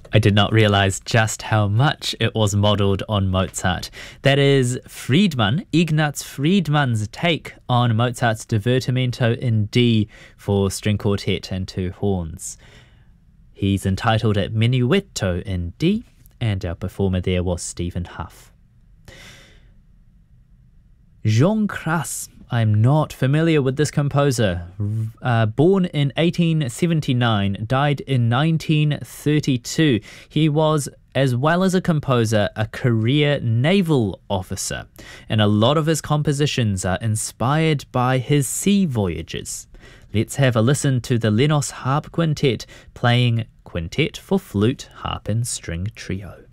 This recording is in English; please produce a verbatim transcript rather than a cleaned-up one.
I did not realize just how much it was modeled on Mozart. That is Friedman, Ignaz Friedman's take on Mozart's Divertimento in D for string quartet and two horns. He's entitled it Menuetto in D, and our performer there was Stephen Huff. Jean Cras. I'm not familiar with this composer. Uh, born in eighteen seventy-nine, died in nineteen thirty-two. He was, as well as a composer, a career naval officer, and a lot of his compositions are inspired by his sea voyages. Let's have a listen to the Lenos Harp Quintet playing Quintet for Flute, Harp and String Trio.